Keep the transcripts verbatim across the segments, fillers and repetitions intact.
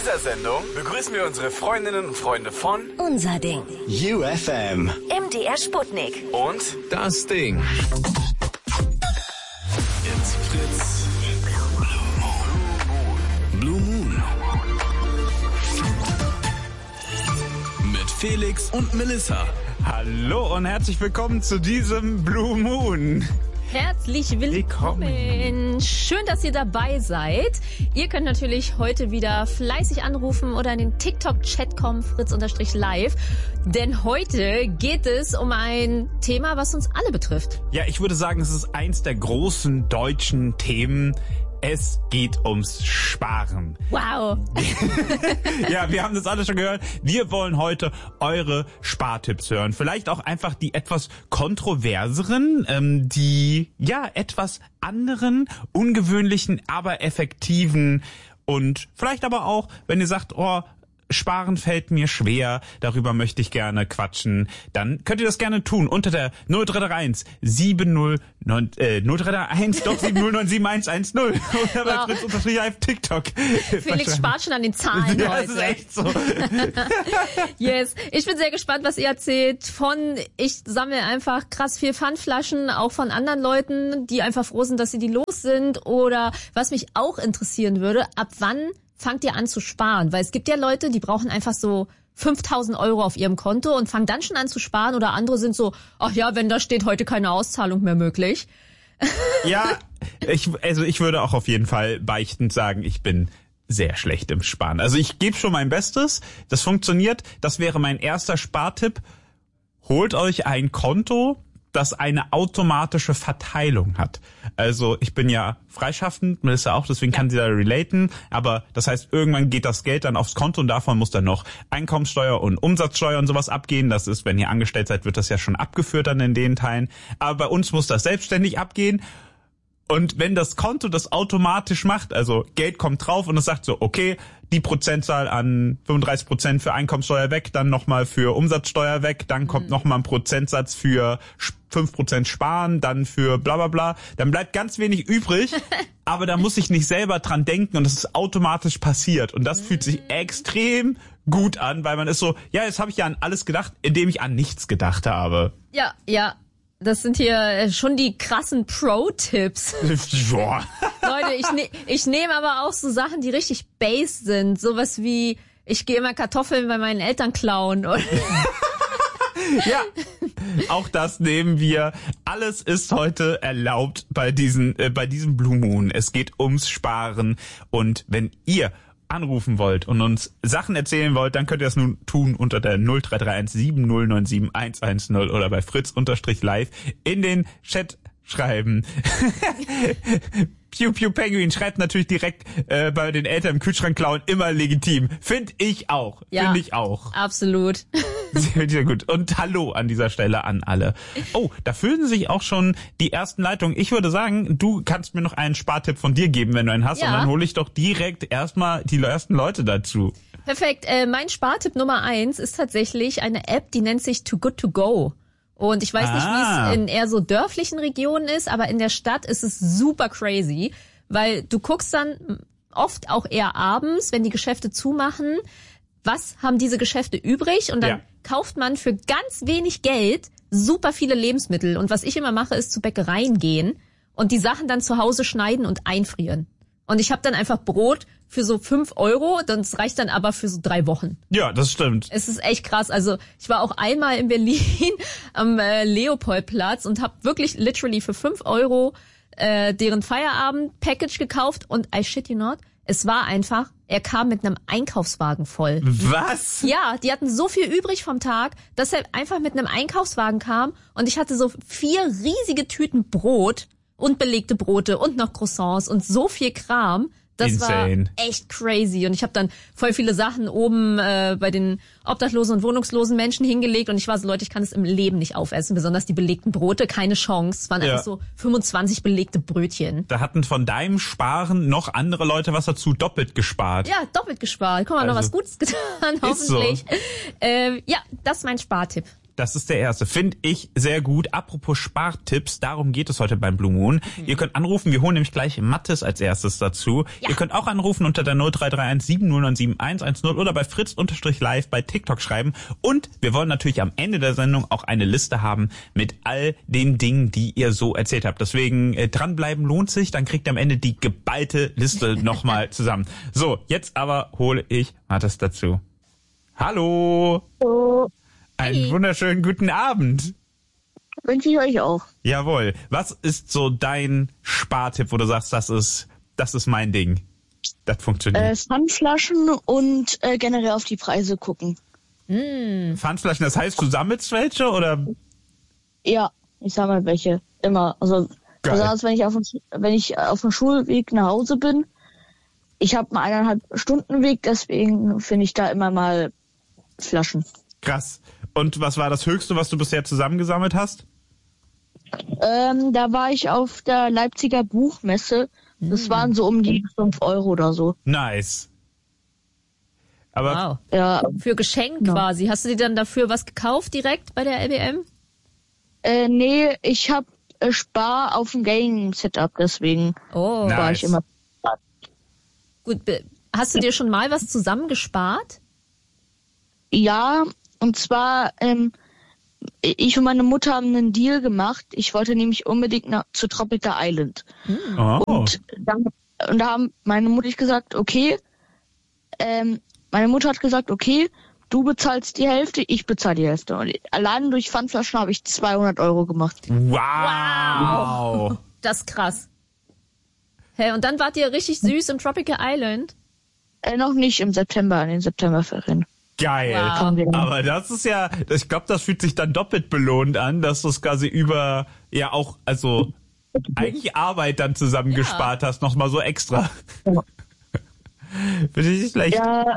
dieser Sendung begrüßen wir unsere Freundinnen und Freunde von Unser Ding. U F M. M D R Sputnik. und Das Ding. It's Fritz. Blue Moon. Mit Felix und Melissa. Hallo und herzlich willkommen zu diesem Blue Moon. Herzlich willkommen. willkommen. Schön, dass ihr dabei seid. Ihr könnt natürlich heute wieder fleißig anrufen oder in den TikTok-Chat kommen, fritz-live. Denn heute geht es um ein Thema, was uns alle betrifft. Ja, ich würde sagen, es ist eins der großen deutschen Themen. Es geht ums Sparen. Wow. Ja, wir haben das alle schon gehört. Wir wollen heute eure Spartipps hören. Vielleicht auch einfach die etwas kontroverseren, ähm, die ja etwas anderen, ungewöhnlichen, aber effektiven und vielleicht aber auch, wenn ihr sagt, oh, Sparen fällt mir schwer, darüber möchte ich gerne quatschen, dann könnt ihr das gerne tun unter der null drei drei eins sieben null neun äh, null drei drei eins doch sieben null neun sieben eins eins null oder bei wow. Fritz unterstrich live TikTok. Felix spart schon an den Zahlen ja, heute. Das ist echt so. Yes, ich bin sehr gespannt, was ihr erzählt von, ich sammle einfach krass viel Pfandflaschen, auch von anderen Leuten, die einfach froh sind, dass sie die los sind, oder was mich auch interessieren würde, ab wann fangt ihr an zu sparen? Weil es gibt ja Leute, die brauchen einfach so fünftausend Euro auf ihrem Konto und fangen dann schon an zu sparen, oder andere sind so, ach ja, wenn da steht heute keine Auszahlung mehr möglich. Ja, ich, also ich würde auch auf jeden Fall beichtend sagen, ich bin sehr schlecht im Sparen. Also ich gebe schon mein Bestes, das funktioniert, das wäre mein erster Spartipp. Holt euch ein Konto, das eine automatische Verteilung hat. Also ich bin ja freischaffend, Melissa auch, deswegen kann sie da relaten, aber das heißt, irgendwann geht das Geld dann aufs Konto und davon muss dann noch Einkommenssteuer und Umsatzsteuer und sowas abgehen. Das ist, wenn ihr angestellt seid, wird das ja schon abgeführt dann in den Teilen. Aber bei uns muss das selbstständig abgehen. Und wenn das Konto das automatisch macht, also Geld kommt drauf und es sagt so, okay, die Prozentzahl an fünfunddreißig Prozent für Einkommenssteuer weg, dann nochmal für Umsatzsteuer weg, dann kommt mhm. nochmal ein Prozentsatz für fünf Prozent sparen, dann für bla bla bla, dann bleibt ganz wenig übrig, aber da muss ich nicht selber dran denken und das ist automatisch passiert und das mhm. fühlt sich extrem gut an, weil man ist so, ja, jetzt habe ich ja an alles gedacht, indem ich an nichts gedacht habe. Ja, ja. Das sind hier schon die krassen Pro-Tipps. Ja. Leute, ich, ne, ich nehme aber auch so Sachen, die richtig base sind. Sowas wie, ich gehe immer Kartoffeln bei meinen Eltern klauen. Ja, auch das nehmen wir. Alles ist heute erlaubt bei diesen, äh, bei diesem Blue Moon. Es geht ums Sparen. Und wenn ihr anrufen wollt und uns Sachen erzählen wollt, dann könnt ihr das nun tun unter der null drei drei eins sieben null neun sieben eins eins null oder bei fritz-live in den Chat schreiben. Pew Pew Penguin schreibt natürlich direkt äh, bei den Eltern im Kühlschrank klauen, immer legitim. Find ich auch. Ja, Finde ich auch. Absolut. Sehr, sehr gut. Und hallo an dieser Stelle an alle. Oh, da füllen sich auch schon die ersten Leitungen. Ich würde sagen, du kannst mir noch einen Spartipp von dir geben, wenn du einen hast. Ja. Und dann hole ich doch direkt erstmal die ersten Leute dazu. Perfekt. Äh, mein Spartipp Nummer eins ist tatsächlich eine App, die nennt sich Too Good To Go. Und ich weiß ah. nicht, wie es in eher so dörflichen Regionen ist, aber in der Stadt ist es super crazy, weil du guckst dann oft auch eher abends, wenn die Geschäfte zumachen, was haben diese Geschäfte übrig, und dann ja. kauft man für ganz wenig Geld super viele Lebensmittel. Und was ich immer mache, ist zu Bäckereien gehen und die Sachen dann zu Hause schneiden und einfrieren. Und ich habe dann einfach Brot für so fünf Euro, das reicht dann aber für so drei Wochen. Ja, das stimmt. Es ist echt krass. Also ich war auch einmal in Berlin am äh, Leopoldplatz und habe wirklich literally für fünf Euro äh, deren Feierabend-Package gekauft und I shit you not, es war einfach, er kam mit einem Einkaufswagen voll. Was? Ja, die hatten so viel übrig vom Tag, dass er einfach mit einem Einkaufswagen kam und ich hatte so vier riesige Tüten Brot und belegte Brote und noch Croissants und so viel Kram. Das Insane. War echt crazy. Und ich habe dann voll viele Sachen oben äh, bei den obdachlosen und wohnungslosen Menschen hingelegt. Und ich war so, Leute, ich kann es im Leben nicht aufessen. Besonders die belegten Brote, keine Chance. Es waren ja. einfach so fünfundzwanzig belegte Brötchen. Da hatten von deinem Sparen noch andere Leute was dazu, doppelt gespart. Ja, doppelt gespart. Guck mal, also, noch was Gutes getan, hoffentlich. So. Äh, ja, das ist mein Spartipp. Das ist der erste. Finde ich sehr gut. Apropos Spartipps, darum geht es heute beim Blue Moon. Mhm. Ihr könnt anrufen, wir holen nämlich gleich Mathis als erstes dazu. Ja. Ihr könnt auch anrufen unter der null drei drei eins sieben null neun sieben eins eins null oder bei fritz-live bei TikTok schreiben. Und wir wollen natürlich am Ende der Sendung auch eine Liste haben mit all den Dingen, die ihr so erzählt habt. Deswegen äh, dranbleiben lohnt sich, dann kriegt ihr am Ende die geballte Liste nochmal zusammen. So, jetzt aber hole ich Mathis dazu. Hallo! Hallo. Einen Hey. wunderschönen guten Abend. Wünsche ich euch auch. Jawohl. Was ist so dein Spartipp, wo du sagst, das ist, das ist mein Ding? Das funktioniert. Äh, Pfandflaschen und äh, generell auf die Preise gucken. Pfandflaschen, das heißt, du sammelst welche oder? Ja, ich sammle welche. Immer. Also Geil. besonders wenn ich auf dem, wenn ich auf dem Schulweg nach Hause bin. Ich habe einen eineinhalb Stunden Weg, deswegen finde ich da immer mal Flaschen. Krass. Und was war das Höchste, was du bisher zusammengesammelt hast? Ähm, da war ich auf der Leipziger Buchmesse. Das waren so um die fünf Euro oder so. Nice. Aber Wow. Ja, Für Geschenk Ja. quasi. Hast du dir dann dafür was gekauft direkt bei der L B M? äh, nee, ich habe äh, Spar auf dem Gaming-Setup, deswegen Oh, Na. war Nice. ich immer. gut. Be- Hast du dir schon mal was zusammengespart? Ja, und zwar, ähm, ich und meine Mutter haben einen Deal gemacht. Ich wollte nämlich unbedingt nach, zu Tropical Island. oh. Und, dann, und da haben meine Mutter gesagt, okay, ähm, meine Mutter hat gesagt, okay, du bezahlst die Hälfte, ich bezahle die Hälfte. Und allein durch Pfandflaschen habe ich zweihundert Euro gemacht. Wow. Das ist krass. Hey, und dann wart ihr richtig süß im Tropical Island? Äh, noch nicht im September, in den Septemberferien. Geil. Wow. Aber das ist ja, ich glaube, das fühlt sich dann doppelt belohnt an, dass du es quasi über, ja auch, also eigentlich Arbeit dann zusammengespart hast, nochmal so extra. Ja. Finde ich nicht schlecht. Ja,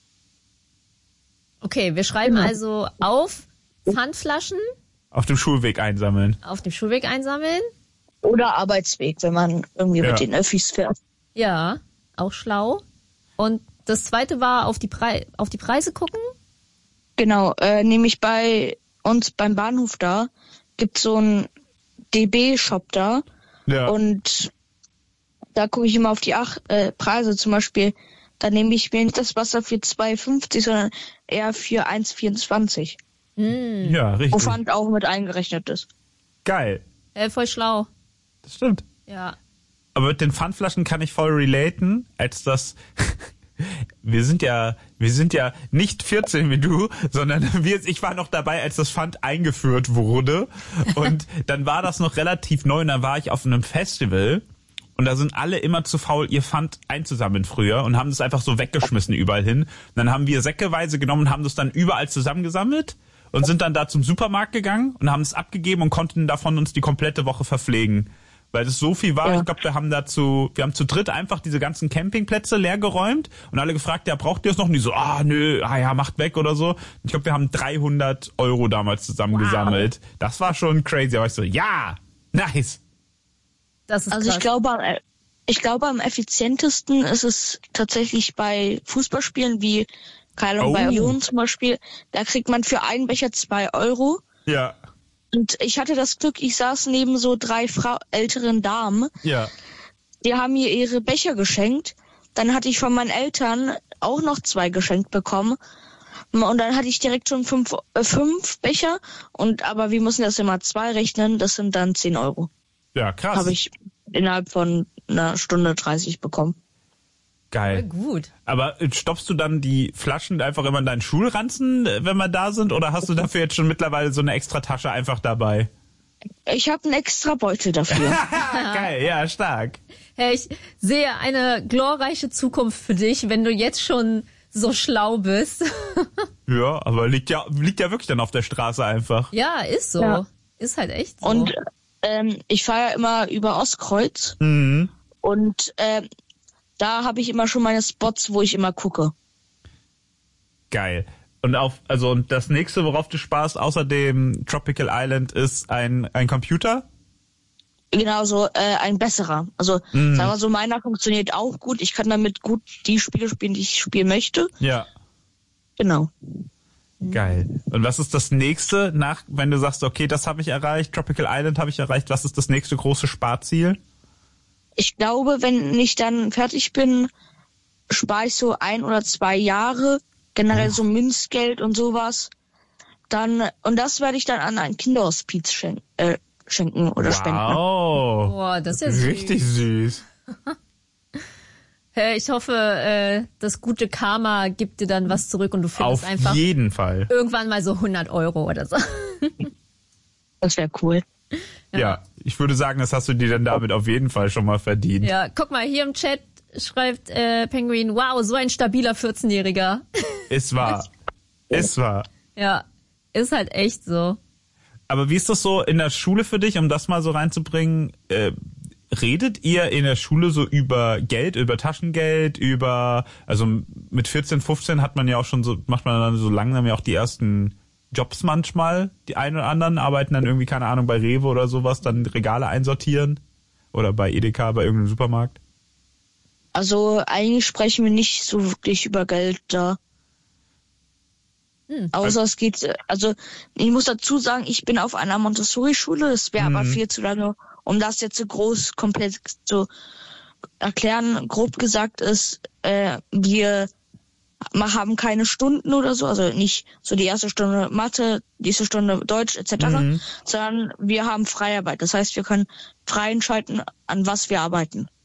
Okay, wir schreiben Genau. also auf Pfandflaschen Auf dem Schulweg einsammeln. auf dem Schulweg einsammeln. oder Arbeitsweg, wenn man irgendwie Ja. mit den Öffis fährt. Ja, auch schlau. Und das zweite war auf die, Pre- auf die Preise gucken. Genau, äh, nämlich bei uns beim Bahnhof da gibt's so einen D B-Shop da Ja. und da gucke ich immer auf die Ach äh, Preise zum Beispiel. Da nehme ich mir nicht das Wasser für zwei fünfzig, sondern eher für eins vierundzwanzig. ja, Wo richtig. Pfand auch mit eingerechnet ist. Geil. Äh, voll schlau. Das stimmt. Ja. Aber mit den Pfandflaschen kann ich voll relaten, als das wir sind ja wir sind ja nicht vierzehn wie du, sondern wir ich war noch dabei, als das Pfand eingeführt wurde und dann war das noch relativ neu und dann war ich auf einem Festival und da sind alle immer zu faul, ihr Pfand einzusammeln früher und haben das einfach so weggeschmissen überall hin. Und dann haben wir säckeweise genommen und haben das dann überall zusammengesammelt und sind dann da zum Supermarkt gegangen und haben es abgegeben und konnten davon uns die komplette Woche verpflegen. Weil das so viel war, Ja. ich glaube, wir haben dazu, wir haben zu dritt einfach diese ganzen Campingplätze leer geräumt und alle gefragt, ja, braucht ihr es noch? Und die so, ah, nö, ah ja, macht weg oder so. Und ich glaube, wir haben dreihundert Euro damals zusammengesammelt. Das war schon crazy, aber ich so, ja, nice. Das ist Also krass. ich glaube, am, ich glaube, am effizientesten ist es tatsächlich bei Fußballspielen wie keine Ahnung, Oh. bei Union zum Beispiel. Da kriegt man für einen Becher zwei Euro. Ja, Und ich hatte das Glück, ich saß neben so drei Frau älteren Damen. ja. Die haben mir ihre Becher geschenkt. Dann hatte ich von meinen Eltern auch noch zwei geschenkt bekommen. Und dann hatte ich direkt schon fünf, äh, fünf Becher. Und aber wir müssen das immer zwei rechnen. Das sind dann zehn Euro. Ja, krass. Habe ich innerhalb von einer Stunde dreißig bekommen. Voll Geil. gut. Aber äh, stopfst du dann die Flaschen einfach immer in deinen Schulranzen, äh, wenn wir da sind? Oder hast du dafür jetzt schon mittlerweile so eine extra Tasche einfach dabei? Ich habe einen extra Beutel dafür. Geil, ja, stark. Hey, ich sehe eine glorreiche Zukunft für dich, wenn du jetzt schon so schlau bist. Ja, aber liegt ja, liegt ja wirklich dann auf der Straße einfach. Ja, ist so. Ja. Ist halt echt so. Und ähm, ich fahre ja immer über Ostkreuz. Mhm. Und ähm, da habe ich immer schon meine Spots, wo ich immer gucke. Geil. Und auf, also und das nächste, worauf du sparst, außer dem Tropical Island, ist ein, ein Computer? Genau, so äh, ein besserer. Also sagen wir so, meiner funktioniert auch gut. Ich kann damit gut die Spiele spielen, die ich spielen möchte. Ja. Genau. Geil. Und was ist das nächste nach, wenn du sagst, okay, das habe ich erreicht, Tropical Island habe ich erreicht, was ist das nächste große Sparziel? Ich glaube, wenn ich dann fertig bin, spare ich so ein oder zwei Jahre, generell so Münzgeld und sowas. Dann, und das werde ich dann an ein Kinderhospiz schenken, äh, schenken oder wow. spenden. Boah, das ist ja süß. Richtig süß. Hey, ich hoffe, äh, das gute Karma gibt dir dann was zurück und du findest Auf einfach jeden Fall. irgendwann mal so hundert Euro oder so. Das wäre cool. Ja. ja, ich würde sagen, das hast du dir dann damit auf jeden Fall schon mal verdient. Ja, guck mal, hier im Chat schreibt äh, Penguin, wow, so ein stabiler vierzehnjähriger. Ist wahr. Ist wahr. Ja, ist halt echt so. Aber wie ist das so in der Schule für dich, um das mal so reinzubringen? Äh, redet ihr in der Schule so über Geld, über Taschengeld, über, also mit vierzehn, fünfzehn hat man ja auch schon so, macht man dann so langsam ja auch die ersten Jobs manchmal. Die einen oder anderen arbeiten dann irgendwie, keine Ahnung, bei Rewe oder sowas, dann Regale einsortieren. Oder bei Edeka, bei irgendeinem Supermarkt. Also eigentlich sprechen wir nicht so wirklich über Geld da. Hm. Außer es geht, also ich muss dazu sagen, ich bin auf einer Montessori-Schule, das wäre mhm. aber viel zu lange, um das jetzt so groß, komplett zu erklären. Grob gesagt ist, äh, wir haben keine Stunden oder so, also nicht so die erste Stunde Mathe, die erste Stunde Deutsch et cetera, mhm. sondern wir haben Freiarbeit. Das heißt, wir können frei entscheiden, an was wir arbeiten.